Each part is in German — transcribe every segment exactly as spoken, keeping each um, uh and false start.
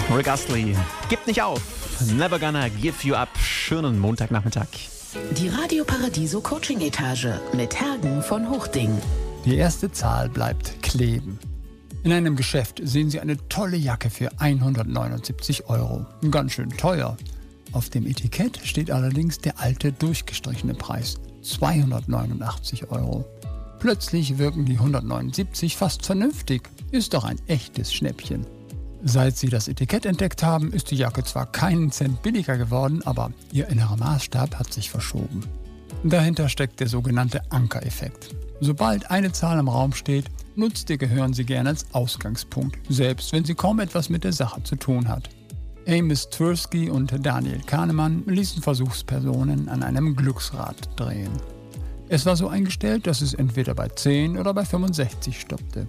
Rick Astley, gib nicht auf. Never gonna give you up. Schönen Montagnachmittag. Die Radio Paradiso Coaching Etage mit Hergen von Hochding. Die erste Zahl bleibt kleben. In einem Geschäft sehen Sie eine tolle Jacke für hundertneunundsiebzig Euro. Ganz schön teuer. Auf dem Etikett steht allerdings der alte durchgestrichene Preis, zweihundertneunundachtzig Euro. Plötzlich wirken die hundertneunundsiebzig fast vernünftig. Ist doch ein echtes Schnäppchen. Seit Sie das Etikett entdeckt haben, ist die Jacke zwar keinen Cent billiger geworden, aber Ihr innerer Maßstab hat sich verschoben. Dahinter steckt der sogenannte Ankereffekt. Sobald eine Zahl im Raum steht, nutzt Ihr Gehirn sie gerne als Ausgangspunkt, selbst wenn sie kaum etwas mit der Sache zu tun hat. Amos Tversky und Daniel Kahnemann ließen Versuchspersonen an einem Glücksrad drehen. Es war so eingestellt, dass es entweder bei zehn oder bei fünfundsechzig stoppte.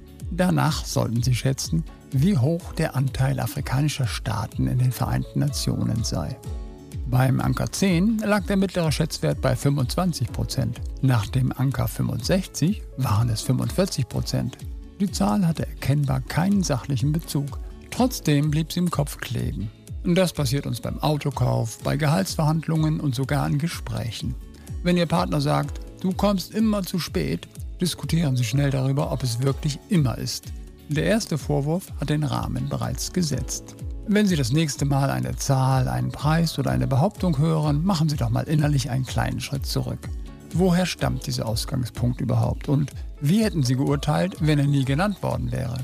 Danach sollten sie schätzen, wie hoch der Anteil afrikanischer Staaten in den Vereinten Nationen sei. Beim Anker zehn lag der mittlere Schätzwert bei fünfundzwanzig Prozent. Nach dem Anker fünfundsechzig waren es fünfundvierzig Prozent. Die Zahl hatte erkennbar keinen sachlichen Bezug. Trotzdem blieb sie im Kopf kleben. Das passiert uns beim Autokauf, bei Gehaltsverhandlungen und sogar in Gesprächen. Wenn Ihr Partner sagt, du kommst immer zu spät, diskutieren Sie schnell darüber, ob es wirklich immer ist. Der erste Vorwurf hat den Rahmen bereits gesetzt. Wenn Sie das nächste Mal eine Zahl, einen Preis oder eine Behauptung hören, machen Sie doch mal innerlich einen kleinen Schritt zurück. Woher stammt dieser Ausgangspunkt überhaupt und wie hätten Sie geurteilt, wenn er nie genannt worden wäre?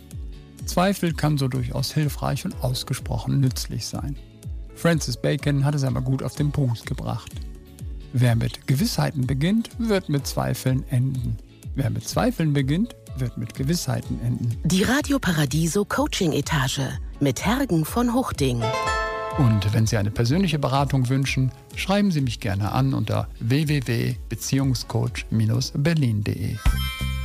Zweifel kann so durchaus hilfreich und ausgesprochen nützlich sein. Francis Bacon hat es einmal gut auf den Punkt gebracht. Wer mit Gewissheiten beginnt, wird mit Zweifeln enden. Wer mit Zweifeln beginnt, wird mit Gewissheiten enden. Die Radio Paradiso Coaching Etage mit Hergen von Hochding. Und wenn Sie eine persönliche Beratung wünschen, schreiben Sie mich gerne an unter w w w punkt beziehungscoach Bindestrich berlin punkt de.